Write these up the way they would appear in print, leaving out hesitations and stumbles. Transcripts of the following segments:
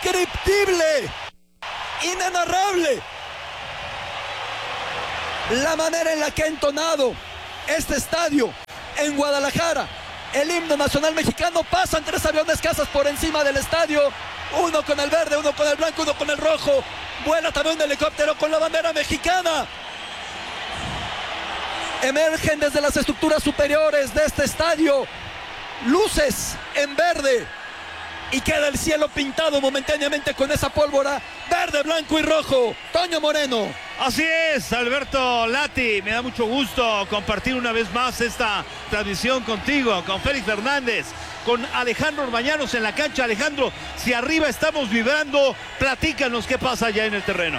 indescriptible, inenarrable. La manera en la que ha entonado este estadio en Guadalajara el himno nacional mexicano. Pasan 3 aviones cazas por encima del estadio, uno con el verde, uno con el blanco, uno con el rojo. Vuela también un helicóptero con la bandera mexicana. Emergen desde las estructuras superiores de este estadio luces en verde y queda el cielo pintado momentáneamente con esa pólvora verde, blanco y rojo. Toño Moreno. Así es, Alberto Lati, me da mucho gusto compartir una vez más esta transmisión contigo, con Félix Fernández, con Alejandro Orbañanos en la cancha. Alejandro, si arriba estamos vibrando, platícanos qué pasa allá en el terreno.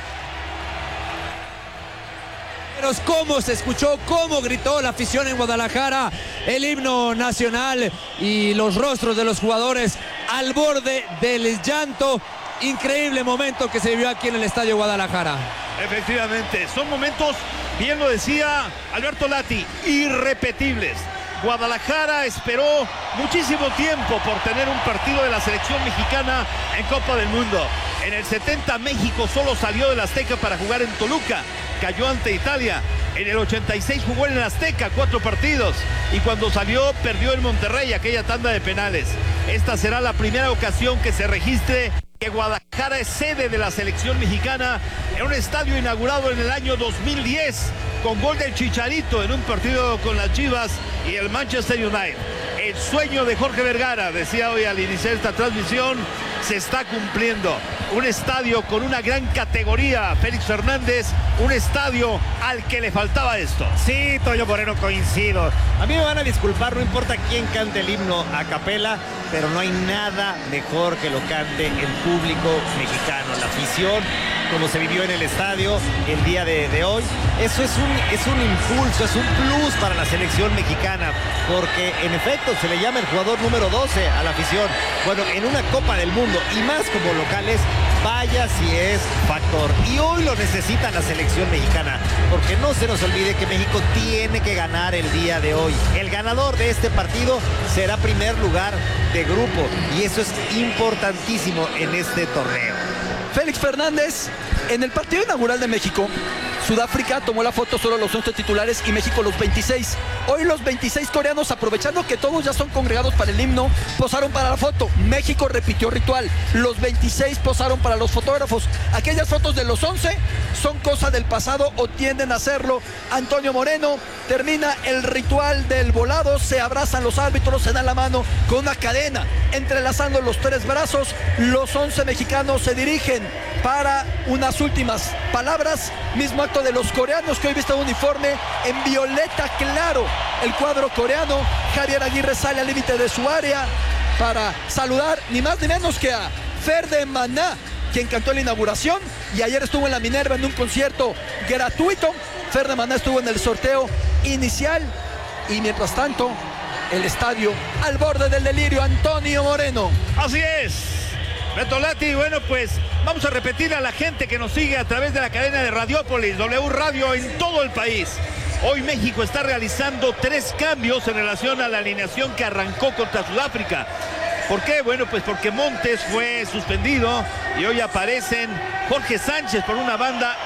Cómo se escuchó, cómo gritó la afición en Guadalajara el himno nacional y los rostros de los jugadores al borde del llanto. Increíble momento que se vivió aquí en el Estadio Guadalajara. Efectivamente, son momentos, bien lo decía Alberto Lati, irrepetibles. Guadalajara esperó muchísimo tiempo por tener un partido de la selección mexicana en Copa del Mundo. En el 70 México solo salió del Azteca para jugar en Toluca, cayó ante Italia. En el 86 jugó en el Azteca 4 partidos y cuando salió perdió en Monterrey aquella tanda de penales. Esta será la primera ocasión que se registre que Guadalajara es sede de la selección mexicana en un estadio inaugurado en el año 2010 con gol del Chicharito en un partido con las Chivas y el Manchester United. El sueño de Jorge Vergara, decía hoy al iniciar esta transmisión, se está cumpliendo. Un estadio con una gran categoría, Félix Fernández, un estadio al que le faltaba esto. Sí, Toño Moreno, coincido. A mí me van a disculpar, no importa quién cante el himno a capela, pero no hay nada mejor que lo cante el público mexicano, la afición, como se vivió en el estadio el día de hoy. Eso es un impulso, es un plus para la selección mexicana, porque en efecto se le llama el jugador número 12 a la afición. Bueno, en una Copa del Mundo y más como locales, vaya si es factor. Y hoy lo necesita la selección mexicana, porque no se nos olvide que México tiene que ganar el día de hoy. El ganador de este partido será primer lugar de grupo y eso es importantísimo en este torneo. Félix Fernández, en el partido inaugural de México, Sudáfrica tomó la foto solo los 11 titulares y México los 26. Hoy los 26 coreanos, aprovechando que todos ya son congregados para el himno, posaron para la foto. México repitió ritual. Los 26 posaron para los fotógrafos. Aquellas fotos de los 11 son cosa del pasado o tienden a serlo. Antonio Moreno termina el ritual del volado, se abrazan los árbitros, se dan la mano con una cadena, entrelazando los 3 brazos. Los 11 mexicanos se dirigen para unas últimas palabras. Mismo acto de los coreanos que hoy visten un uniforme en violeta claro. El cuadro coreano, Javier Aguirre sale al límite de su área para saludar ni más ni menos que a Fer de Maná, quien cantó en la inauguración y ayer estuvo en la Minerva en un concierto gratuito. Fer de Maná estuvo en el sorteo inicial y mientras tanto el estadio al borde del delirio. Antonio Moreno. Así es, Beto Lati. Bueno, pues vamos a repetir a la gente que nos sigue a través de la cadena de Radiópolis, W Radio en todo el país. Hoy México está realizando 3 cambios en relación a la alineación que arrancó contra Sudáfrica. ¿Por qué? Bueno, pues porque Montes fue suspendido y hoy aparecen Jorge Sánchez por una banda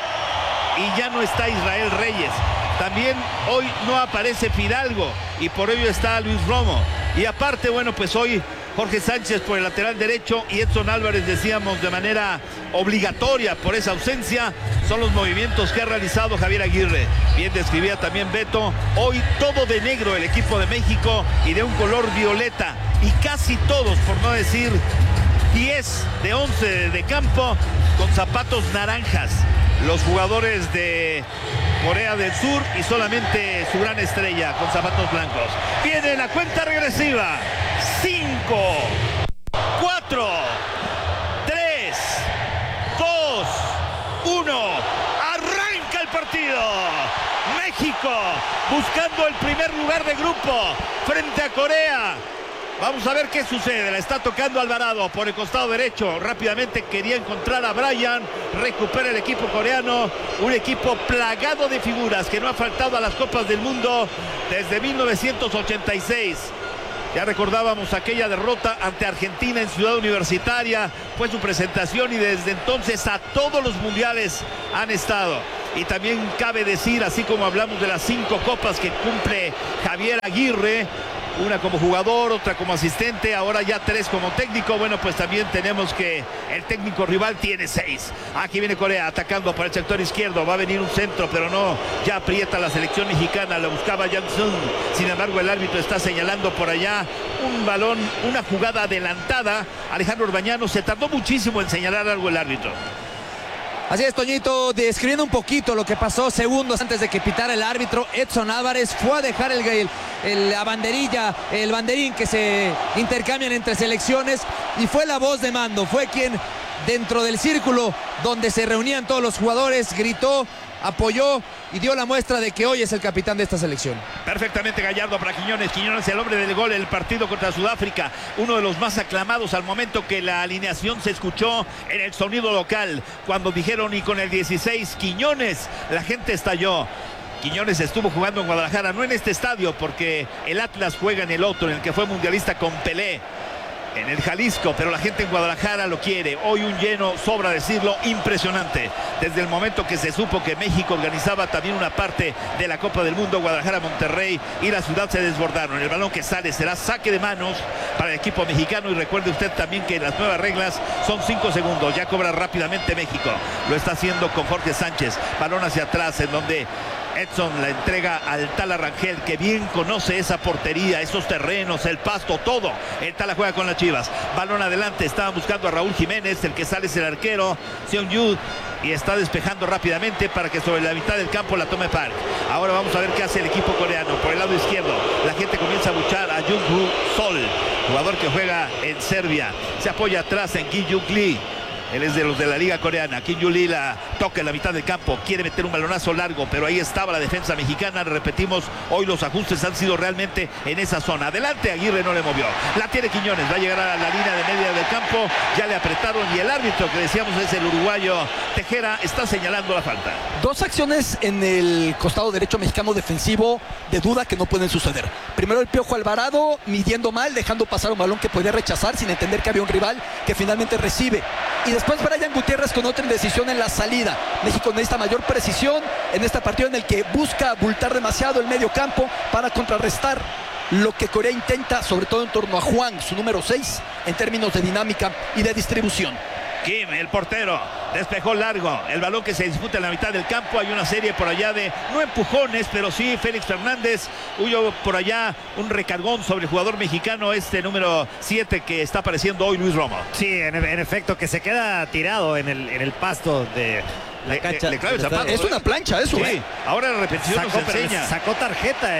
y ya no está Israel Reyes. También hoy no aparece Fidalgo y por ello está Luis Romo. Y aparte, bueno, pues hoy Jorge Sánchez por el lateral derecho y Edson Álvarez, decíamos, de manera obligatoria por esa ausencia. Son los movimientos que ha realizado Javier Aguirre. Bien describía también Beto, hoy todo de negro el equipo de México y de un color violeta. Y casi todos, por no decir 10 de 11 de campo, con zapatos naranjas. Los jugadores de Corea del Sur y solamente su gran estrella con zapatos blancos. Viene la cuenta regresiva. 5, 4, 3, 2, 1. Arranca el partido. México buscando el primer lugar de grupo frente a Corea. Vamos a ver qué sucede. La está tocando Alvarado por el costado derecho. Rápidamente quería encontrar a Bryan. Recupera el equipo coreano. Un equipo plagado de figuras que no ha faltado a las Copas del Mundo desde 1986. Ya recordábamos aquella derrota ante Argentina en Ciudad Universitaria. Fue su presentación y desde entonces a todos los mundiales han estado. Y también cabe decir, así como hablamos de las 5 copas que cumple Javier Aguirre, una como jugador, otra como asistente, ahora ya 3 como técnico. Bueno, pues también tenemos que el técnico rival tiene 6. Aquí viene Corea atacando por el sector izquierdo. Va a venir un centro, pero no, ya aprieta la selección mexicana. Lo buscaba Janssen. Sin embargo, el árbitro está señalando por allá un balón, una jugada adelantada. Alejandro Orbañano se tardó muchísimo en señalar algo el árbitro. Así es, Toñito, describiendo un poquito lo que pasó segundos antes de que pitara el árbitro. Edson Álvarez fue a dejar la banderilla, el banderín que se intercambian entre selecciones, y fue la voz de mando, fue quien dentro del círculo donde se reunían todos los jugadores gritó, apoyó y dio la muestra de que hoy es el capitán de esta selección. Perfectamente Gallardo para Quiñones. Quiñones, el hombre del gol en el partido contra Sudáfrica, uno de los más aclamados al momento que la alineación se escuchó en el sonido local. Cuando dijeron y con el 16 Quiñones, la gente estalló. Quiñones estuvo jugando en Guadalajara, no en este estadio, porque el Atlas juega en el otro, en el que fue mundialista con Pelé, en el Jalisco, pero la gente en Guadalajara lo quiere. Hoy un lleno, sobra decirlo, impresionante. Desde el momento que se supo que México organizaba también una parte de la Copa del Mundo, Guadalajara, Monterrey y la ciudad se desbordaron. El balón que sale será saque de manos para el equipo mexicano, y recuerde usted también que las nuevas reglas son 5 segundos. Ya cobra rápidamente México. Lo está haciendo con Jorge Sánchez. Balón hacia atrás, en donde Edson la entrega al Tala Rangel, que bien conoce esa portería, esos terrenos, el pasto, todo. El Tala juega con las Chivas. Balón adelante, estaban buscando a Raúl Jiménez, el que sale es el arquero, Seong-Yu, y está despejando rápidamente para que sobre la mitad del campo la tome Park. Ahora vamos a ver qué hace el equipo coreano. Por el lado izquierdo, la gente comienza a buchar a Jung-Woo Sol, jugador que juega en Serbia. Se apoya atrás en Ki-Juk Lee. Él es de los de la liga coreana. Kim Yu Lee la toca en la mitad del campo. Quiere meter un balonazo largo, pero ahí estaba la defensa mexicana. Repetimos, hoy los ajustes han sido realmente en esa zona. Adelante, Aguirre no le movió. La tiene Quiñones. Va a llegar a la línea de media del campo. Ya le apretaron y el árbitro, que decíamos es el uruguayo Tejera, está señalando la falta. 2 acciones en el costado derecho mexicano defensivo de duda que no pueden suceder. Primero el Piojo Alvarado midiendo mal, dejando pasar un balón que podía rechazar sin entender que había un rival que finalmente recibe. Y después Brian Gutiérrez con otra indecisión en la salida. México necesita mayor precisión en este partido en el que busca abultar demasiado el medio campo para contrarrestar lo que Corea intenta, sobre todo en torno a Juan, su número 6, en términos de dinámica y de distribución. Kim, el portero, despejó largo el balón que se disputa en la mitad del campo. Hay una serie por allá de, no empujones, pero sí Félix Fernández. Huyó por allá un recargón sobre el jugador mexicano, este número 7 que está apareciendo hoy, Luis Romo. Sí, en efecto, que se queda tirado en el pasto de la cancha. Le clava el zapato, es una plancha eso, sí. Ahora la repetición nos enseña. Sacó tarjeta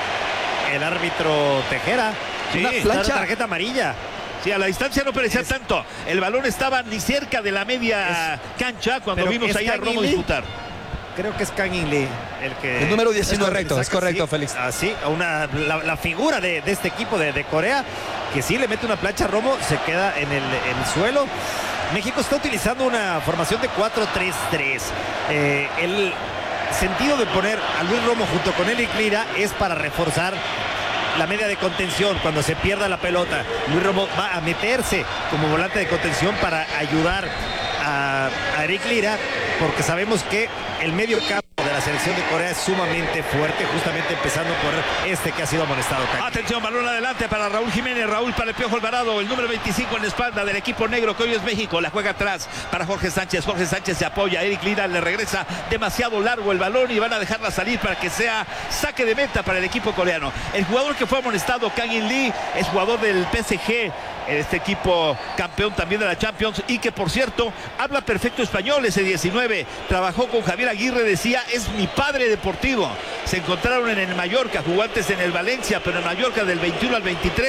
el árbitro Tejera. Sí, una plancha. Tarjeta amarilla. Sí, a la distancia no parecía tanto. El balón estaba ni cerca de la media cancha cuando vimos ahí a Romo disputar. Creo que es Kang In Lee el número 19. Es correcto, sí, Félix. Así, la figura de este equipo de Corea, que sí le mete una plancha a Romo, se queda en el suelo. México está utilizando una formación de 4-3-3. El sentido de poner a Luis Romo junto con Eric Lira es para reforzar la media de contención cuando se pierda la pelota. Luis Romo va a meterse como volante de contención para ayudar a Eric Lira, porque sabemos que el medio campo de la selección de Corea es sumamente fuerte, justamente empezando por este que ha sido amonestado. Atención, balón adelante para Raúl Jiménez. Raúl para el Piojo Alvarado, el número 25 en la espalda del equipo negro que hoy es México. La juega atrás para Jorge Sánchez. Jorge Sánchez se apoya. Eric Lira le regresa demasiado largo el balón y van a dejarla salir para que sea saque de meta para el equipo coreano. El jugador que fue amonestado, Kang In Lee, es jugador del PSG, este equipo campeón también de la Champions, y que por cierto habla perfecto español. Ese 19 trabajó con Javier Aguirre, decía, es mi padre deportivo. Se encontraron en el Mallorca, jugó antes en el Valencia, pero en Mallorca del 21 al 23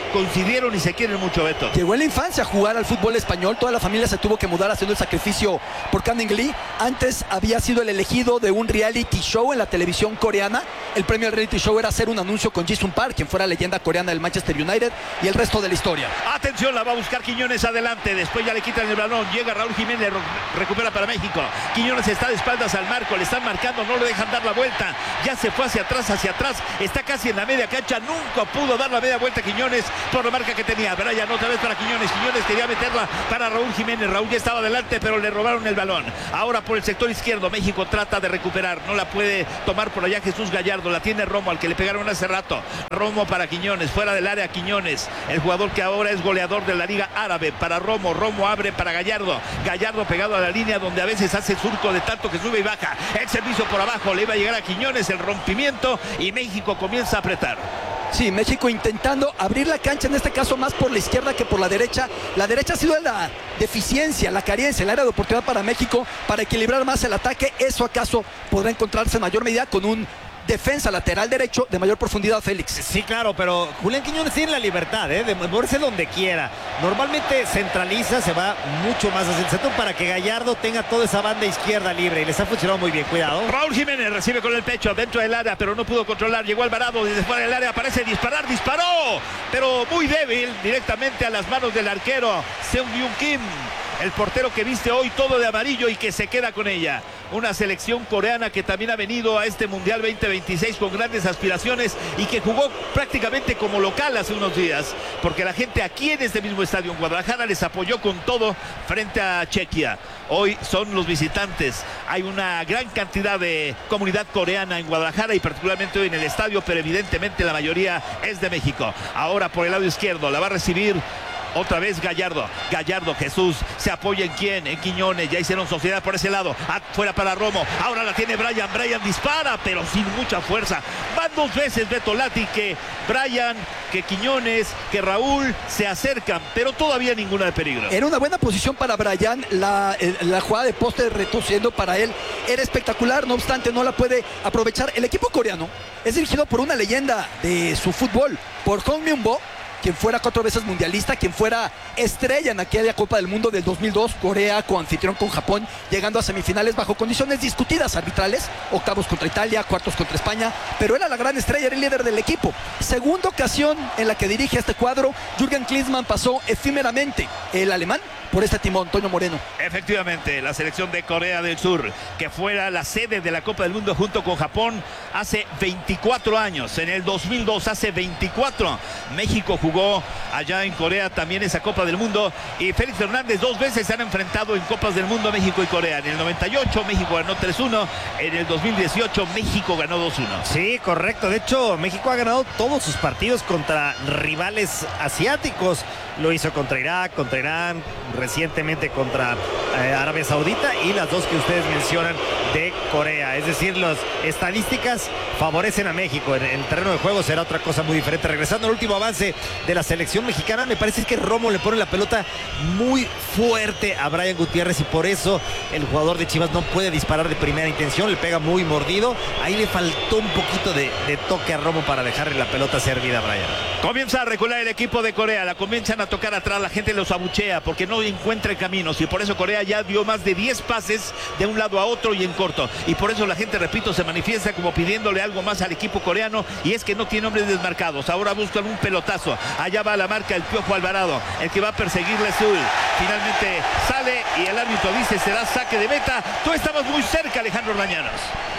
coincidieron y se quieren mucho, Beto. Llegó en la infancia a jugar al fútbol español, toda la familia se tuvo que mudar haciendo el sacrificio por Canning Lee. Antes había sido el elegido de un reality show en la televisión coreana. El premio al reality show era hacer un anuncio con Jisung Park, quien fuera leyenda coreana del Manchester United, y el resto de la historia. Atención, la va a buscar Quiñones adelante, después ya le quitan el balón, llega Raúl Jiménez, recupera para México. Quiñones está de espaldas al marco, le están marcando, no le dejan dar la vuelta, ya se fue hacia atrás, está casi en la media cancha, nunca pudo dar la media vuelta Quiñones por la marca que tenía. Brian otra vez para Quiñones quería meterla para Raúl Jiménez, Raúl ya estaba adelante, pero le robaron el balón. Ahora por el sector izquierdo, México trata de recuperar, no la puede tomar por allá Jesús Gallardo, la tiene Romo, al que le pegaron hace rato. Romo para Quiñones, fuera del área Quiñones, el jugador que ahora es goleador de la Liga Árabe, para Romo, Romo abre para Gallardo, Gallardo pegado a la línea donde a veces hace surco de tanto que sube y baja, el servicio por abajo, le iba a llegar a Quiñones, el rompimiento y México comienza a apretar. Sí, México intentando abrir la cancha, en este caso más por la izquierda que por la derecha. La derecha ha sido la deficiencia, la carencia, el área de oportunidad para México para equilibrar más el ataque. Eso acaso podrá encontrarse en mayor medida con un defensa lateral derecho de mayor profundidad, Félix. Sí, claro, pero Julián Quiñones tiene la libertad de moverse donde quiera. Normalmente centraliza, se va mucho más hacia el centro para que Gallardo tenga toda esa banda izquierda libre y les ha funcionado muy bien. Cuidado. Raúl Jiménez recibe con el pecho dentro del área, pero no pudo controlar. Llegó Alvarado desde fuera del área, parece disparar, disparó, pero muy débil, directamente a las manos del arquero Seung-Yun Kim, el portero que viste hoy todo de amarillo y que se queda con ella. Una selección coreana que también ha venido a este Mundial 2026 con grandes aspiraciones y que jugó prácticamente como local hace unos días, porque la gente aquí en este mismo estadio en Guadalajara les apoyó con todo frente a Chequia. Hoy son los visitantes. Hay una gran cantidad de comunidad coreana en Guadalajara y particularmente hoy en el estadio, pero evidentemente la mayoría es de México. Ahora por el lado izquierdo la va a recibir otra vez Gallardo, Jesús, se apoya en quién, en Quiñones, ya hicieron sociedad por ese lado, fuera para Romo, ahora la tiene Brian dispara, pero sin mucha fuerza, van dos veces Beto Lati, que Brian, que Quiñones, que Raúl se acercan, pero todavía ninguna de peligro. Era una buena posición para Brian, la jugada de poste retrocediendo para él era espectacular, no obstante no la puede aprovechar. El equipo coreano es dirigido por una leyenda de su fútbol, por Hong Myung-bo, quien fuera 4 veces mundialista, quien fuera estrella en aquella Copa del Mundo del 2002, Corea coanfitrión con Japón, llegando a semifinales bajo condiciones discutidas arbitrales, octavos contra Italia, cuartos contra España, pero era la gran estrella, era el líder del equipo. Segunda ocasión en la que dirige este cuadro, Jürgen Klinsmann pasó efímeramente, el alemán, por este timón, Toño Moreno. Efectivamente, la selección de Corea del Sur, que fuera la sede de la Copa del Mundo junto con Japón hace 24 años, en el 2002, hace 24, México jugó allá en Corea también esa Copa del Mundo, y Félix Fernández 2 veces se han enfrentado en Copas del Mundo México y Corea. En el 98 México ganó 3-1, en el 2018 México ganó 2-1. Sí, correcto, de hecho México ha ganado todos sus partidos contra rivales asiáticos. Lo hizo contra Irak, contra Irán, recientemente contra Arabia Saudita y las dos que ustedes mencionan de Corea. Es decir, las estadísticas favorecen a México. En el terreno de juego será otra cosa muy diferente. Regresando al último avance de la selección mexicana, me parece que Romo le pone la pelota muy fuerte a Brian Gutiérrez y por eso el jugador de Chivas no puede disparar de primera intención, le pega muy mordido. Ahí le faltó un poquito de toque a Romo para dejarle la pelota servida a Brian. Comienza a recular el equipo de Corea, la comienzan a tocar atrás, la gente los abuchea porque no encuentra caminos y por eso Corea ya dio más de 10 pases de un lado a otro y en corto, y por eso la gente, repito, se manifiesta como pidiéndole algo más al equipo coreano, y es que no tiene hombres desmarcados. Ahora buscan un pelotazo, allá va la marca el Piojo Alvarado, el que va a perseguirle Zul, finalmente sale y el árbitro dice será saque de meta. Tú estabas muy cerca, Alejandro Orbañanos.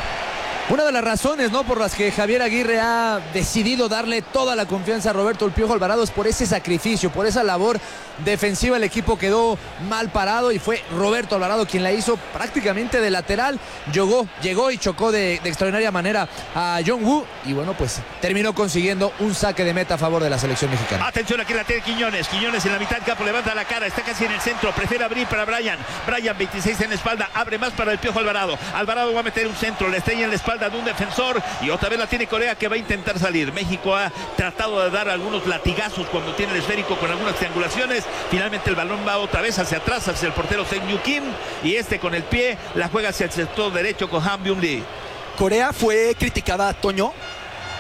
Una de las razones, ¿no?, por las que Javier Aguirre ha decidido darle toda la confianza a Roberto El Piojo Alvarado es por ese sacrificio, por esa labor defensiva. El equipo quedó mal parado y fue Roberto Alvarado quien la hizo prácticamente de lateral. Llegó y chocó de extraordinaria manera a Jong-woo y bueno, pues terminó consiguiendo un saque de meta a favor de la selección mexicana. Atención, aquí la tiene Quiñones en la mitad del campo, levanta la cara, está casi en el centro, prefiere abrir para Brian 26 en la espalda, abre más para el Piojo Alvarado va a meter un centro, le estrella en la espalda de un defensor y otra vez la tiene Corea, que va a intentar salir. México ha tratado de dar algunos latigazos cuando tiene el esférico con algunas triangulaciones. Finalmente el balón va otra vez hacia atrás, hacia el portero Seung-Yun Kim, y con el pie la juega hacia el sector derecho con Han Byung-lee. Corea fue criticada, Toño,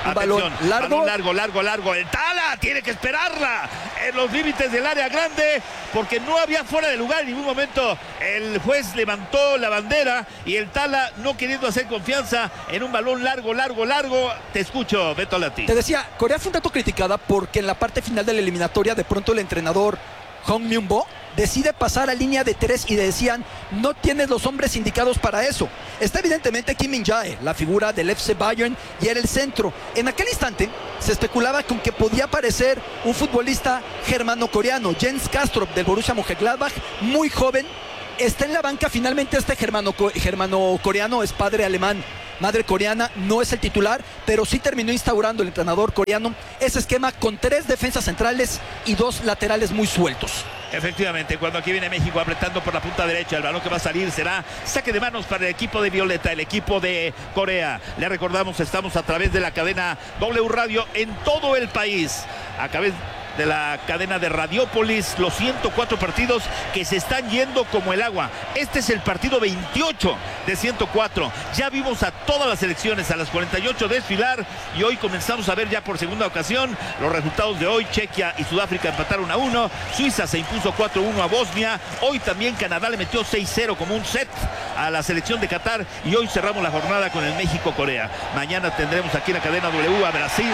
Un balón largo. Largo. El Tala tiene que esperarla en los límites del área grande porque no había fuera de lugar en ningún momento. El juez levantó la bandera y el Tala, no queriendo hacer confianza en un balón largo. Te escucho, Beto Lati. Te decía, Corea fue un tanto criticada porque en la parte final de la eliminatoria de pronto el entrenador Hong Myung-bo decide pasar a línea de 3 y decían, no tienes los hombres indicados para eso. Está evidentemente Kim Min-jae, la figura del FC Bayern, y era el centro. En aquel instante se especulaba con que podía aparecer un futbolista germano-coreano, Jens Kastrup del Borussia Mönchengladbach, muy joven. Está en la banca. Finalmente este germano-coreano es padre alemán, madre coreana, no es el titular, pero sí terminó instaurando el entrenador coreano ese esquema con 3 defensas centrales y 2 laterales muy sueltos. Efectivamente, cuando aquí viene México apretando por la punta derecha, el balón que va a salir será saque de manos para el equipo de Violeta, el equipo de Corea. Le recordamos, estamos a través de la cadena W Radio en todo el país, a través de la cadena de Radiópolis, los 104 partidos que se están yendo como el agua. Este es el partido 28 de 104. Ya vimos a todas las selecciones, a las 48 desfilar, y hoy comenzamos a ver ya por segunda ocasión los resultados de hoy. Chequia y Sudáfrica empataron a 1, Suiza se impuso 4-1 a Bosnia, hoy también Canadá le metió 6-0 como un set a la selección de Qatar, y hoy cerramos la jornada con el México-Corea. Mañana tendremos aquí en la cadena W a Brasil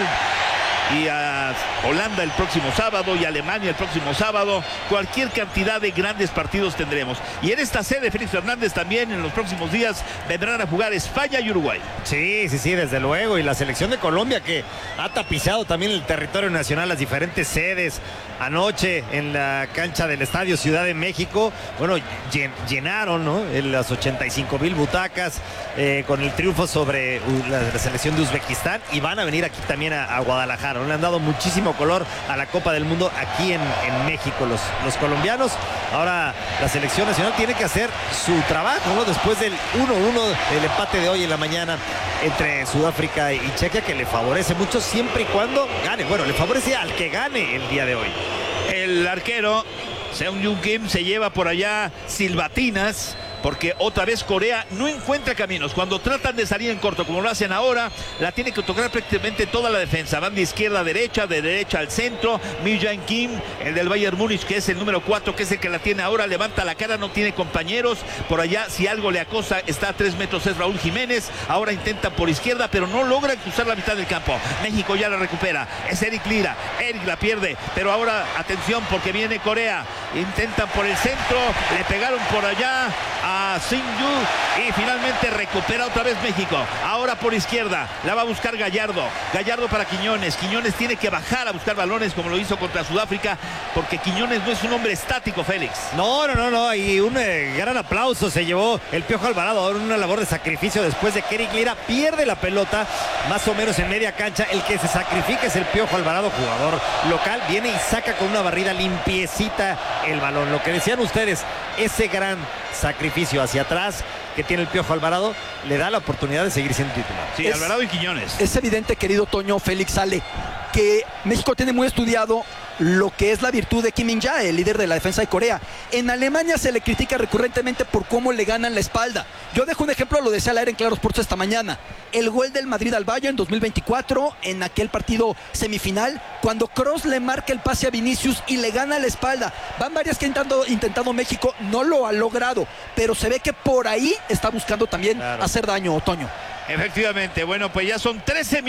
y a Holanda el próximo sábado y a Alemania el próximo sábado. Cualquier cantidad de grandes partidos tendremos. Y en esta sede, Félix Fernández, también en los próximos días vendrán a jugar España y Uruguay. Sí, desde luego. Y la selección de Colombia, que ha tapizado también el territorio nacional, las diferentes sedes. Anoche en la cancha del Estadio Ciudad de México, bueno, llenaron, ¿no?, las 85,000 butacas con el triunfo sobre la selección de Uzbekistán, y van a venir aquí también a Guadalajara, ¿no? Le han dado muchísimo color a la Copa del Mundo aquí en México los colombianos. Ahora la selección nacional tiene que hacer su trabajo, ¿no?, después del 1-1 del empate de hoy en la mañana entre Sudáfrica y Chequia, que le favorece mucho siempre y cuando gane. Bueno, le favorece al que gane el día de hoy. El arquero Seung-Jun Kim se lleva por allá silbatinas, porque otra vez Corea no encuentra caminos. Cuando tratan de salir en corto, como lo hacen ahora, la tiene que tocar prácticamente toda la defensa. Van de izquierda a derecha, de derecha al centro. Min-jae Kim, el del Bayern Múnich, que es el número 4, que es el que la tiene ahora, levanta la cara, no tiene compañeros. Por allá, si algo le acosa, está a 3 metros, es Raúl Jiménez. Ahora intenta por izquierda, pero no logra cruzar la mitad del campo. México ya la recupera. Es Eric Lira. Eric la pierde, pero ahora, atención, porque viene Corea. Intentan por el centro, le pegaron por allá a Sin-yu y finalmente recupera otra vez México. Ahora por izquierda la va a buscar Gallardo para Quiñones. Quiñones tiene que bajar a buscar balones como lo hizo contra Sudáfrica, porque Quiñones no es un hombre estático, Félix. No, y un gran aplauso se llevó el Piojo Alvarado, ahora una labor de sacrificio después de que Eric Lira pierde la pelota más o menos en media cancha. El que se sacrifica es el Piojo Alvarado, jugador local, viene y saca con una barrida limpiecita el balón. Lo que decían ustedes, ese gran sacrificio hacia atrás que tiene el Piojo Alvarado le da la oportunidad de seguir siendo titular. Sí, Alvarado y Quiñones. Es evidente, querido Toño, Félix Ale, que México tiene muy estudiado lo que es la virtud de Kim Min-jae, el líder de la defensa de Corea. En Alemania se le critica recurrentemente por cómo le ganan la espalda. Yo dejo un ejemplo, lo decía al aire en Claro Sports esta mañana. El gol del Madrid al Bayern en 2024, en aquel partido semifinal, cuando Kroos le marca el pase a Vinicius y le gana la espalda. Van varias que intentado México, no lo ha logrado, pero se ve que por ahí está buscando también hacer daño, Toño. Efectivamente, bueno, pues ya son 13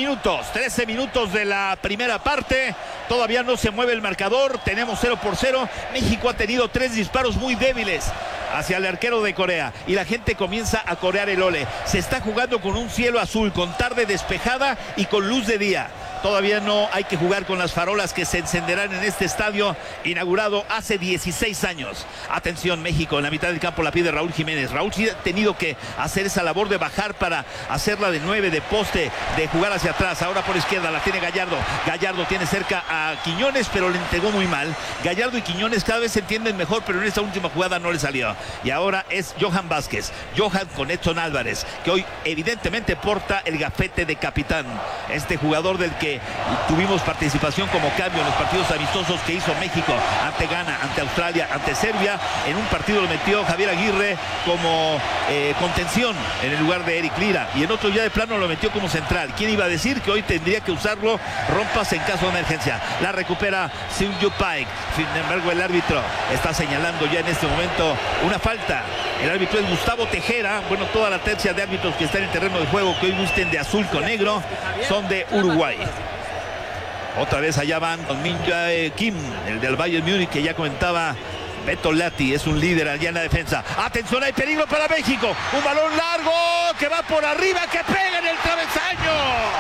minutos de la primera parte. Todavía no se mueve el marcador, tenemos 0-0. México ha tenido 3 disparos muy débiles hacia el arquero de Corea y la gente comienza a corear el ole. Se está jugando con un cielo azul, con tarde despejada y con luz de día. Todavía no hay que jugar con las farolas que se encenderán en este estadio inaugurado hace 16 años. Atención, México, en la mitad del campo la pide Raúl Jiménez. Raúl sí ha tenido que hacer esa labor de bajar para hacerla de 9, de poste, de jugar hacia atrás. Ahora por izquierda la tiene Gallardo. Gallardo tiene cerca a Quiñones, pero le entregó muy mal. Gallardo y Quiñones cada vez se entienden mejor, pero en esta última jugada no le salió. Y ahora es Johan Vázquez. Johan con Edson Álvarez, que hoy evidentemente porta el gafete de capitán. Este jugador del que que tuvimos participación como cambio en los partidos amistosos que hizo México ante Ghana, ante Australia, ante Serbia. En un partido lo metió Javier Aguirre como contención en el lugar de Eric Lira, y en otro ya de plano lo metió como central. ¿Quién iba a decir que hoy tendría que usarlo Rompas en caso de emergencia? La recupera Seung-Ju Paik. Sin embargo, el árbitro está señalando ya en este momento una falta. El árbitro es Gustavo Tejera. Bueno, toda la tercia de árbitros que están en el terreno de juego, que hoy visten de azul con negro, son de Uruguay. Otra vez allá van con Min Jae Kim, el del Bayern Múnich, que ya comentaba Beto Lati, es un líder allá en la defensa. Atención, hay peligro para México. Un balón largo que va por arriba, que pega en el travesaño.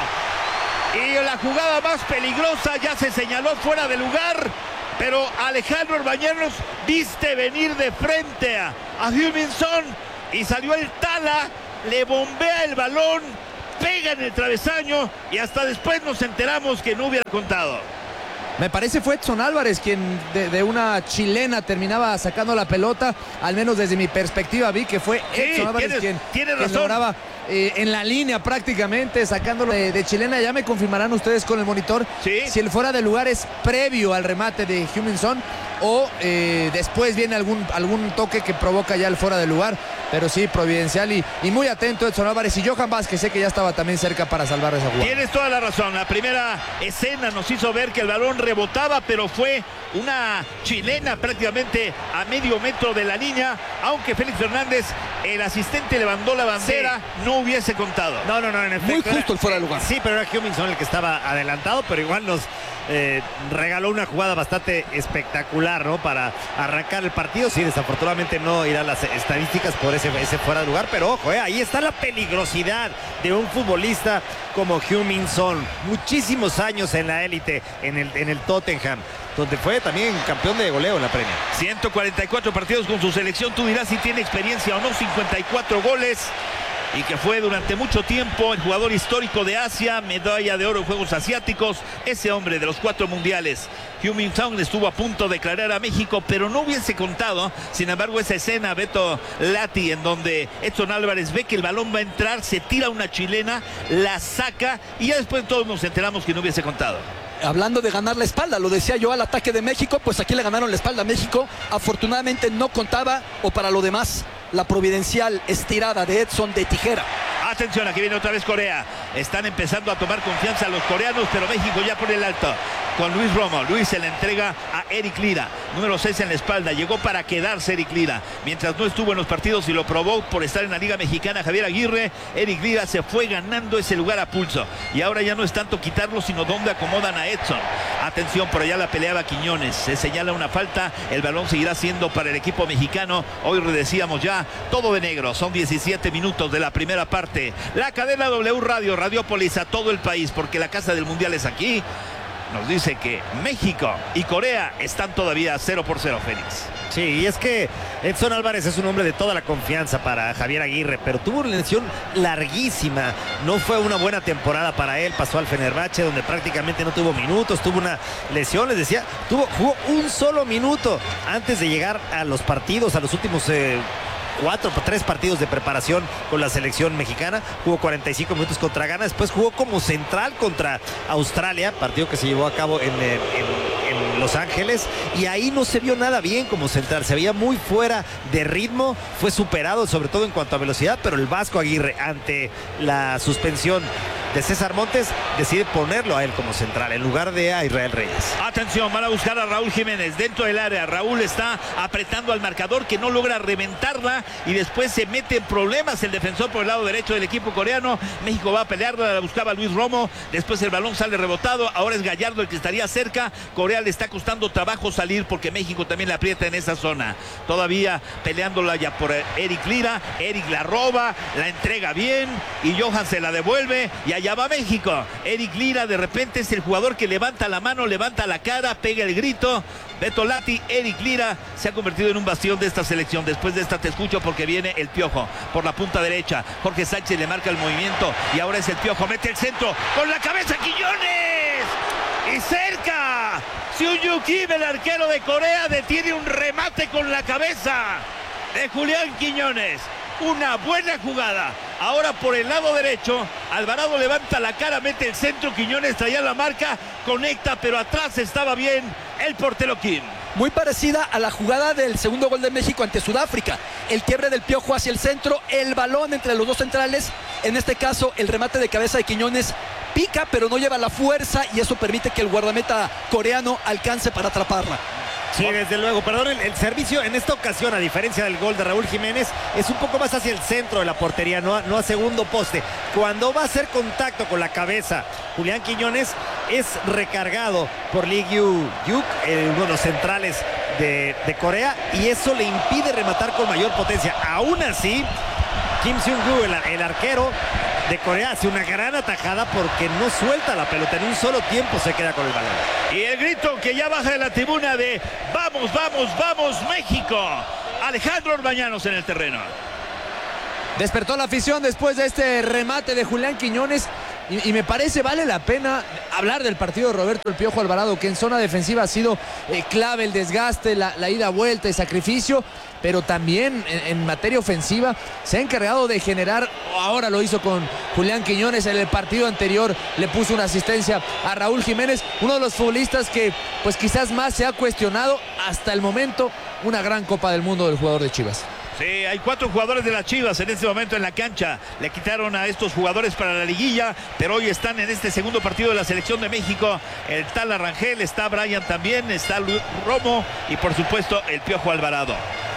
Y la jugada más peligrosa ya se señaló fuera de lugar, pero Alejandro Orbañanos viste venir de frente a Heung-min Son y salió el Tala, le bombea el balón, pega en el travesaño y hasta después nos enteramos que no hubiera contado. Me parece fue Edson Álvarez quien de una chilena terminaba sacando la pelota. Al menos desde mi perspectiva vi que fue Edson Álvarez quien lograba en la línea prácticamente sacándolo de chilena. Ya me confirmarán ustedes con el monitor si el fuera de lugar es previo al remate de Heung-min Son o después viene algún toque que provoca ya el fuera de lugar. Pero sí, providencial y muy atento Edson Álvarez y Johan Vázquez, sé que ya estaba también cerca para salvar esa jugada. Tienes toda la razón. La primera escena nos hizo ver que el balón rebotaba, pero fue una chilena prácticamente a medio metro de la línea, aunque Félix Fernández, el asistente, levantó la bandera, no hubiese contado. No, en efecto. Muy justo el fuera de lugar. Sí, pero era Heung-min Son el que estaba adelantado, pero igual nos regaló una jugada bastante espectacular, ¿no? Para arrancar el partido. Sí, desafortunadamente no irá a las estadísticas por ese fuera de lugar, pero ojo, ahí está la peligrosidad de un futbolista como Heung-min Son. Muchísimos años en la élite, en el Tottenham, donde fue también campeón de goleo en la Premier. 144 partidos con su selección. Tú dirás si tiene experiencia o no. 54 goles. Y que fue durante mucho tiempo el jugador histórico de Asia, medalla de oro en Juegos Asiáticos, ese hombre de los 4 mundiales. Heung-min Son estuvo a punto de declarar a México, pero no hubiese contado. Sin embargo, esa escena, Beto Lati, en donde Edson Álvarez ve que el balón va a entrar, se tira una chilena, la saca y ya después todos nos enteramos que no hubiese contado. Hablando de ganar la espalda, lo decía yo al ataque de México, pues aquí le ganaron la espalda a México. Afortunadamente no contaba, o para lo demás, la providencial estirada de Edson de tijera. Atención, aquí viene otra vez Corea. Están empezando a tomar confianza los coreanos, pero México ya por el alto. Con Luis Romo. Luis se la entrega a Eric Lira. Número 6 en la espalda. Llegó para quedarse Eric Lira. Mientras no estuvo en los partidos y lo probó por estar en la Liga Mexicana Javier Aguirre, Eric Lira se fue ganando ese lugar a pulso. Y ahora ya no es tanto quitarlo, sino dónde acomodan a Edson. Atención, por allá la peleaba Quiñones. Se señala una falta. El balón seguirá siendo para el equipo mexicano. Hoy decíamos ya, todo de negro. Son 17 minutos de la primera parte. La cadena W Radio, Radiópolis a todo el país, porque la casa del mundial es aquí. Nos dice que México y Corea están todavía 0-0, Félix. Sí, y es que Edson Álvarez es un hombre de toda la confianza para Javier Aguirre, pero tuvo una lesión larguísima. No fue una buena temporada para él. Pasó al Fenerbahce, donde prácticamente no tuvo minutos. Tuvo una lesión, les decía, jugó un solo minuto antes de llegar a los partidos, a los últimos 3 partidos de preparación con la selección mexicana. Jugó 45 minutos contra Ghana, después jugó como central contra Australia, partido que se llevó a cabo en Los Ángeles, y ahí no se vio nada bien como central, se veía muy fuera de ritmo, fue superado sobre todo en cuanto a velocidad, pero el Vasco Aguirre, ante la suspensión de César Montes, decide ponerlo a él como central en lugar de a Israel Reyes. Atención, van a buscar a Raúl Jiménez dentro del área. Raúl está apretando al marcador, que no logra reventarla, y después se mete en problemas el defensor por el lado derecho del equipo coreano. México va a pelearla, la buscaba Luis Romo, después el balón sale rebotado, ahora es Gallardo el que estaría cerca. Corea le está costando trabajo salir porque México también la aprieta en esa zona. Todavía peleándola ya por Eric Lira. Eric la roba, la entrega bien y Johan se la devuelve y allá va México. Eric Lira de repente es el jugador que levanta la mano, levanta la cara, pega el grito. Beto Lati, Eric Lira se ha convertido en un bastión de esta selección. Después de esta te escucho porque viene el Piojo por la punta derecha. Jorge Sánchez le marca el movimiento y ahora es el Piojo, mete el centro con la cabeza Quiñones y cerca. Seung-Ju Kim, el arquero de Corea, detiene un remate con la cabeza de Julián Quiñones. Una buena jugada Ahora por el lado derecho, Alvarado levanta la cara, mete el centro, Quiñones traía la marca, conecta, pero atrás estaba bien el portero Kim. Muy parecida a la jugada del segundo gol de México ante Sudáfrica. El quiebre del Piojo hacia el centro, el balón entre los dos centrales. En este caso, el remate de cabeza de Quiñones pica, pero no lleva la fuerza y eso permite que el guardameta coreano alcance para atraparla. Sí, desde luego, perdón, el servicio en esta ocasión, a diferencia del gol de Raúl Jiménez, es un poco más hacia el centro de la portería, no a segundo poste. Cuando va a hacer contacto con la cabeza Julián Quiñones, es recargado por Lee Gyu-yuk, uno de los centrales de Corea, y eso le impide rematar con mayor potencia. Aún así, Kim Seung-gu, el arquero de Corea, hace una gran atajada porque no suelta la pelota, en un solo tiempo se queda con el balón. Y el grito que ya baja de la tribuna de ¡vamos, vamos, vamos, México! Alejandro Orbañanos en el terreno. Despertó la afición después de este remate de Julián Quiñones y me parece vale la pena hablar del partido de Roberto El Piojo Alvarado, que en zona defensiva ha sido clave el desgaste, la ida, vuelta y sacrificio, pero también en materia ofensiva se ha encargado de generar, ahora lo hizo con Julián Quiñones, en el partido anterior le puso una asistencia a Raúl Jiménez, uno de los futbolistas que pues quizás más se ha cuestionado hasta el momento. Una gran Copa del Mundo del jugador de Chivas. Sí, hay 4 jugadores de las Chivas en este momento en la cancha. Le quitaron a estos jugadores para la liguilla, pero hoy están en este segundo partido de la selección de México. El tal Rangel, está Brian también, está Romo y por supuesto el Piojo Alvarado.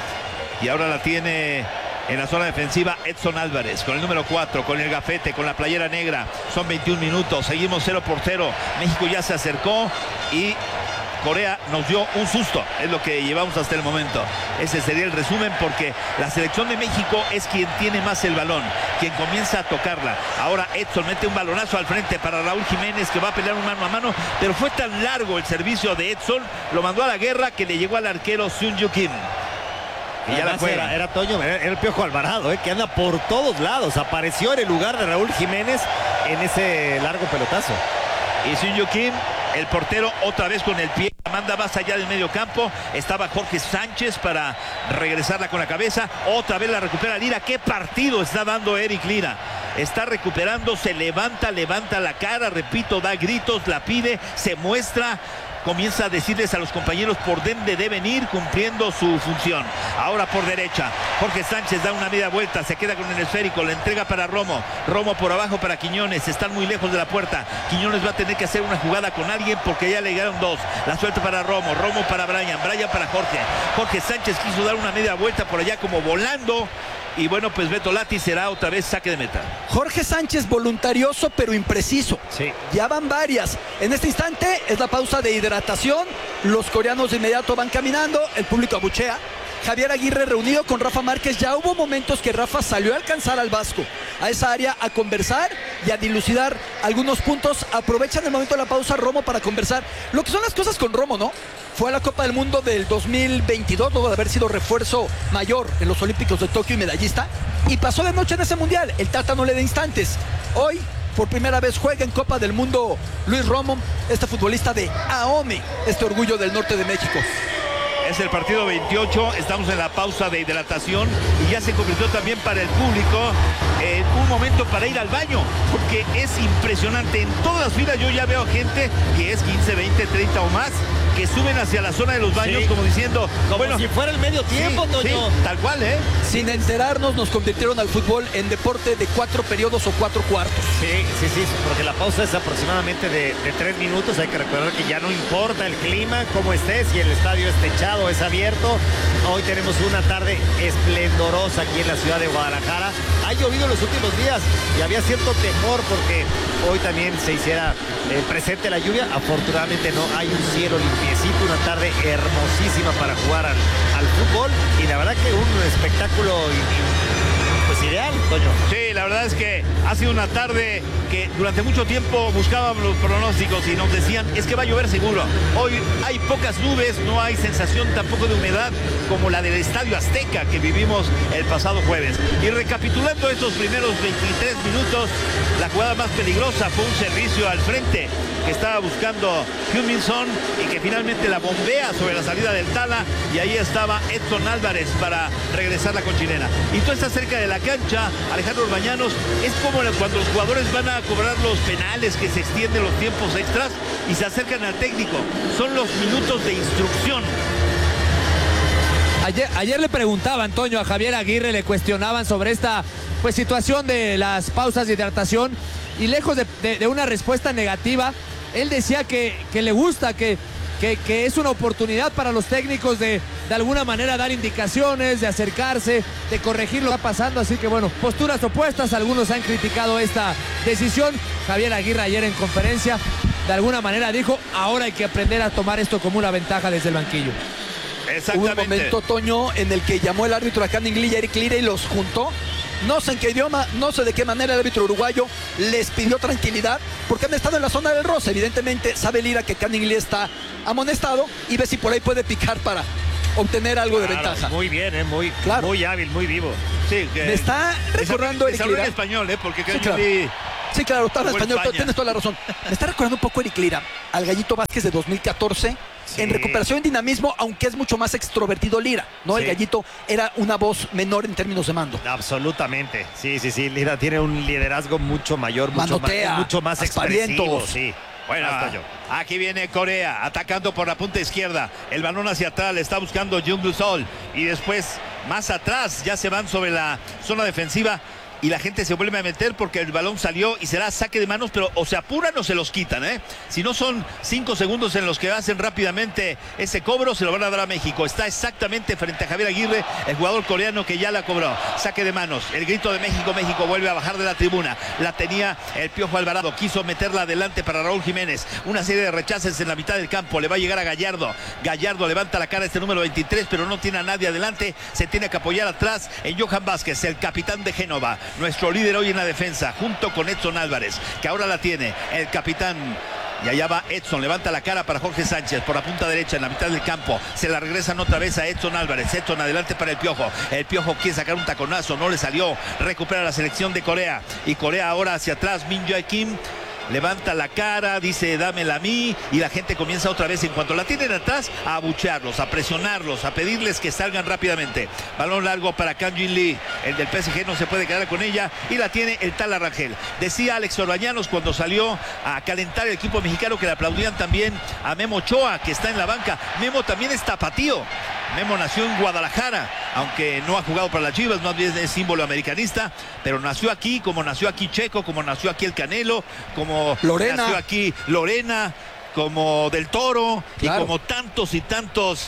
Y ahora la tiene en la zona defensiva Edson Álvarez, con el número 4, con el gafete, con la playera negra. Son 21 minutos, seguimos 0-0. México ya se acercó y Corea nos dio un susto, es lo que llevamos hasta el momento. Ese sería el resumen, porque la selección de México es quien tiene más el balón, quien comienza a tocarla. Ahora Edson mete un balonazo al frente para Raúl Jiménez, que va a pelear un mano a mano, pero fue tan largo el servicio de Edson, lo mandó a la guerra, que le llegó al arquero Seung-yu Kim. Y ya la fue. Era Toño, era el Piojo Alvarado, que anda por todos lados. Apareció en el lugar de Raúl Jiménez en ese largo pelotazo. Y Seung-yu Kim, el portero, otra vez con el pie, manda más allá del medio campo. Estaba Jorge Sánchez para regresarla con la cabeza. Otra vez la recupera Lira. ¿Qué partido está dando Eric Lira? Está recuperando, se levanta la cara, repito, da gritos, la pide, se muestra. Comienza a decirles a los compañeros por dónde deben ir, cumpliendo su función. Ahora por derecha, Jorge Sánchez da una media vuelta, se queda con el esférico, le entrega para Romo. Romo por abajo para Quiñones, están muy lejos de la puerta. Quiñones va a tener que hacer una jugada con alguien porque ya le llegaron 2. La suelta para Romo, Romo para Brian, Brian para Jorge. Jorge Sánchez quiso dar una media vuelta por allá como volando. Y bueno, pues Beto Lati será otra vez saque de meta. Jorge Sánchez voluntarioso pero impreciso. Sí. Ya van varias. En este instante es la pausa de hidratación. Los coreanos de inmediato van caminando. El público abuchea. Javier Aguirre reunido con Rafa Márquez. Ya hubo momentos que Rafa salió a alcanzar al Vasco a esa área, a conversar y a dilucidar algunos puntos. Aprovechan el momento de la pausa Romo para conversar. Lo que son las cosas con Romo, ¿no? Fue a la Copa del Mundo del 2022, luego de haber sido refuerzo mayor en los Olímpicos de Tokio y medallista. Y pasó de noche en ese Mundial. El Tata no le da instantes. Hoy, por primera vez, juega en Copa del Mundo Luis Romo, este futbolista de AOME, este orgullo del norte de México. Es el partido 28, estamos en la pausa de hidratación y ya se convirtió también para el público en un momento para ir al baño, porque es impresionante. En todas las filas yo ya veo gente, 10, 15, 20, 30 o más, que suben hacia la zona de los baños, sí, como diciendo, como bueno, si fuera el medio tiempo, sí, Toño. Sí, tal cual, Sin enterarnos, nos convirtieron al fútbol en deporte de 4 periodos o 4 cuartos. Sí, porque la pausa es aproximadamente de 3 minutos. Hay que recordar que ya no importa el clima, cómo esté, si el estadio es techado, es abierto. Hoy tenemos una tarde esplendorosa aquí en la ciudad de Guadalajara. Ha llovido los últimos días y había cierto temor porque hoy también se hiciera presente la lluvia. Afortunadamente no, hay un cielo limpiecito, una tarde hermosísima para jugar al fútbol y la verdad que un espectáculo pues ideal, Toño. Sí, la verdad es que ha sido una tarde que durante mucho tiempo buscábamos los pronósticos y nos decían, es que va a llover seguro. Hoy hay pocas nubes, no hay sensación tampoco de humedad como la del Estadio Azteca que vivimos el pasado jueves. Y recapitulando estos primeros 23 minutos, la jugada más peligrosa fue un servicio al frente que estaba buscando Heung-min-son y que finalmente la bombea sobre la salida del Tala, y ahí estaba Edson Álvarez para regresar la cochilena. Y tú estás cerca de la cancha cancha, Alejandro Orbañanos, es como cuando los jugadores van a cobrar los penales, que se extienden los tiempos extras y se acercan al técnico. Son los minutos de instrucción. Ayer le preguntaba Antonio a Javier Aguirre, le cuestionaban sobre esta situación de las pausas de hidratación, y lejos de una respuesta negativa, él decía que le gusta, que es una oportunidad para los técnicos de alguna manera dar indicaciones, de acercarse, de corregir lo que está pasando. Así que bueno, posturas opuestas, algunos han criticado esta decisión. Javier Aguirre ayer en conferencia de alguna manera dijo: ahora hay que aprender a tomar esto como una ventaja desde el banquillo. Hubo un momento, Toño, en el que llamó el árbitro a Canning Lee y Eric Lira y los juntó. No sé en qué idioma, no sé de qué manera el árbitro uruguayo les pidió tranquilidad, porque han estado en la zona del roce. Evidentemente sabe Lira que Canning Lee está amonestado y ve si por ahí puede picar para obtener algo de ventaja. Muy bien, muy hábil, muy vivo. Sí, me está recordando Eric Lira. En español, porque sí, claro. Sí, claro, está en español, tienes toda la razón. Me está recordando un poco Eric Lira al Gallito Vázquez de 2014, sí, en recuperación y dinamismo, aunque es mucho más extrovertido Lira, ¿no? Sí. El Gallito era una voz menor en términos de mando. Absolutamente, sí. Lira tiene un liderazgo mucho mayor, mucho más expresivo. Sí. Bueno, aquí viene Corea atacando por la punta izquierda. El balón hacia atrás, le está buscando Jung Sol. Y después, más atrás, ya se van sobre la zona defensiva. Y la gente se vuelve a meter porque el balón salió y será saque de manos, pero o se apuran o se los quitan, ¿eh? Si no son 5 segundos en los que hacen rápidamente ese cobro, se lo van a dar a México. Está exactamente frente a Javier Aguirre, el jugador coreano que ya la cobró. Saque de manos, el grito de México, México vuelve a bajar de la tribuna. La tenía el Piojo Alvarado, quiso meterla adelante para Raúl Jiménez. Una serie de rechaces en la mitad del campo, le va a llegar a Gallardo. Gallardo levanta la cara, este número 23, pero no tiene a nadie adelante. Se tiene que apoyar atrás en Johan Vázquez, el capitán de Génova. Nuestro líder hoy en la defensa, junto con Edson Álvarez, que ahora la tiene el capitán. Y allá va Edson, levanta la cara para Jorge Sánchez por la punta derecha en la mitad del campo. Se la regresan otra vez a Edson Álvarez. Edson adelante para el Piojo. El Piojo quiere sacar un taconazo, no le salió. Recupera la selección de Corea. Y Corea ahora hacia atrás, Min Jae Kim. Levanta la cara, dice dámela a mí, y la gente comienza otra vez, en cuanto la tienen atrás, a abuchearlos, a presionarlos, a pedirles que salgan rápidamente. Balón largo para Kang Jin Lee, el del PSG no se puede quedar con ella, y la tiene el Tala Rangel. Decía Alex Orbañanos cuando salió a calentar el equipo mexicano que le aplaudían también a Memo Ochoa, que está en la banca. Memo también es tapatío. Memo nació en Guadalajara, aunque no ha jugado para las Chivas, más bien es símbolo americanista, pero nació aquí, como nació aquí Checo, como nació aquí el Canelo, como Lorena. Nació aquí Lorena, como Del Toro, claro, y como tantos y tantos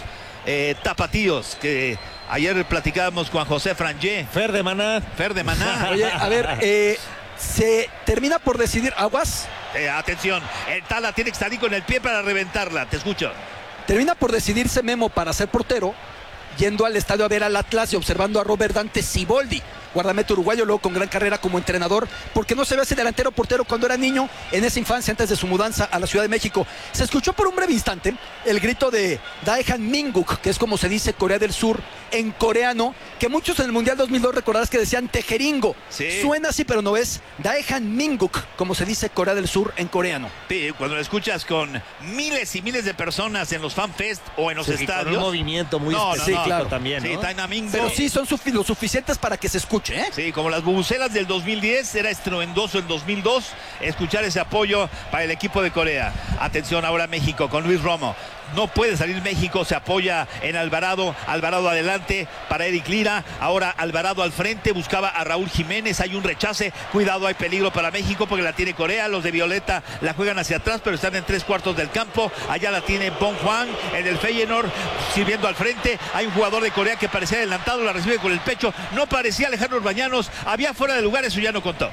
tapatíos que ayer platicábamos con José Frangé. Fer de Maná. Oye, a ver, se termina por decidir Aguas. Atención, el Tala tiene que salir con el pie para reventarla, te escucho. Termina por decidirse Memo para ser portero, yendo al estadio a ver al Atlas y observando a Robert Dante Siboldi, guardameta uruguayo, luego con gran carrera como entrenador, porque no se ve ese delantero portero cuando era niño, en esa infancia antes de su mudanza a la Ciudad de México. Se escuchó por un breve instante el grito de Daehan Minguk, que es como se dice Corea del Sur en coreano, que muchos en el Mundial 2002 recordarás que decían tejeringo. Sí. Suena así, pero no es Daehan Minguk, como se dice Corea del Sur en corereano. Sí, cuando lo escuchas con miles y miles de personas en los FanFest o en los estadios. Con un movimiento muy específico, claro, también, ¿no? Sí, Daehan Minguk. Pero sí, son lo suficientes para que se escuche, ¿eh? Sí, como las bubucelas del 2010, era estruendoso en 2002 escuchar ese apoyo para el equipo de Corea. Atención ahora México con Luis Romo. No puede salir México, se apoya en Alvarado. Alvarado adelante para Eric Lira. Ahora Alvarado al frente, buscaba a Raúl Jiménez. Hay un rechace. Cuidado, hay peligro para México porque la tiene Corea. Los de Violeta la juegan hacia atrás, pero están en 3/4 del campo. Allá la tiene Bong Hwang, el del Feyenoord, sirviendo al frente. Hay un jugador de Corea que parecía adelantado, la recibe con el pecho. No parecía Alejandro Orbañanos. Había fuera de lugar, eso ya no contó.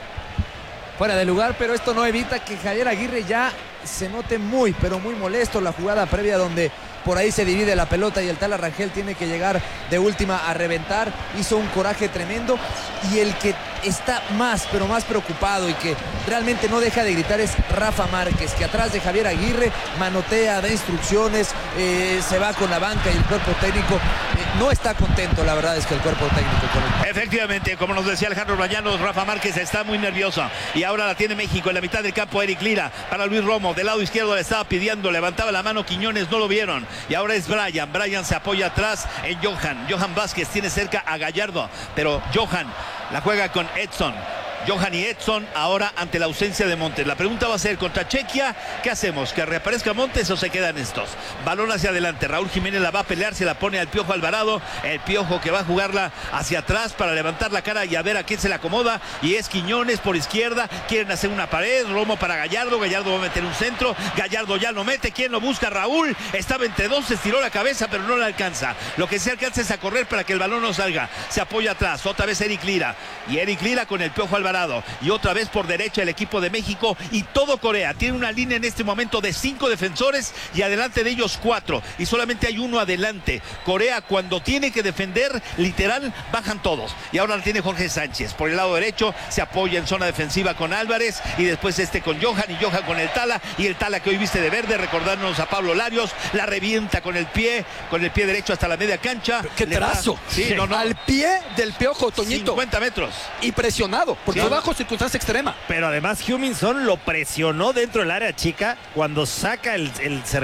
Fuera de lugar, pero esto no evita que Javier Aguirre ya se note muy, pero muy molesto. La jugada previa donde por ahí se divide la pelota y el Tala Rangel tiene que llegar de última a reventar. Hizo un coraje tremendo, y el que está más, pero más preocupado y que realmente no deja de gritar es Rafa Márquez, que atrás de Javier Aguirre manotea, da instrucciones, se va con la banca y el cuerpo técnico. no está contento, la verdad es que el cuerpo técnico con el... Efectivamente, como nos decía Alejandro Bañanos, Rafa Márquez está muy nerviosa y ahora la tiene México en la mitad del campo. Eric Lira para Luis Romo, del lado izquierdo le estaba pidiendo, levantaba la mano Quiñones, no lo vieron y ahora es Brian se apoya atrás en Johan Vázquez, tiene cerca a Gallardo, pero Johan la juega con Edson. Johan y Edson ahora ante la ausencia de Montes. La pregunta va a ser contra Chequia, ¿qué hacemos? ¿Que reaparezca Montes o se quedan estos? Balón hacia adelante, Raúl Jiménez la va a pelear, se la pone al Piojo Alvarado, el Piojo que va a jugarla hacia atrás para levantar la cara y a ver a quién se la acomoda, y es Quiñones por izquierda, quieren hacer una pared, Romo para Gallardo va a meter un centro, Gallardo ya lo mete, ¿quién lo busca? Raúl, estaba entre dos, se estiró la cabeza pero no le alcanza, lo que se alcanza es a correr para que el balón no salga, se apoya atrás, otra vez Eric Lira, y Eric Lira con el Piojo Alvarado, y otra vez por derecha el equipo de México, y todo Corea tiene una línea en este momento de 5 defensores y adelante de ellos 4 y solamente hay uno adelante. Corea cuando tiene que defender literal bajan todos, y ahora la tiene Jorge Sánchez por el lado derecho, se apoya en zona defensiva con Álvarez y después con Johan y Johan con el Tala, y el Tala que hoy viste de verde, recordándonos a Pablo Larios, la revienta con el pie derecho hasta la media cancha. ¡Qué trazo! Sí, no. Al pie del Piojo, Toñito. 50 metros. Y presionado, porque bajo circunstancia extrema. Pero además Huminson lo presionó dentro del área chica cuando saca el